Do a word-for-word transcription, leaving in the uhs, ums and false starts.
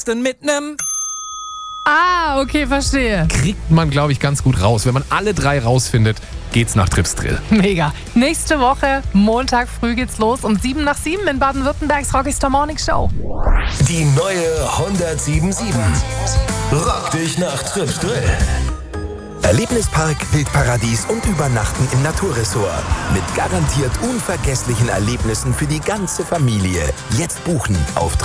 denn mit nem... Ah, okay, verstehe. Kriegt man, glaube ich, ganz gut raus. Wenn man alle drei rausfindet, geht's nach Trips Drill. Mega. Nächste Woche, Montag früh geht's los um sieben nach sieben in Baden-Württembergs Rockstar Morning Show. Die neue hundertsiebenundsiebzig. Rock dich nach Trips Drill. Erlebnispark, Wildparadies und Übernachten im Naturressort. Mit garantiert unvergesslichen Erlebnissen für die ganze Familie. Jetzt buchen auf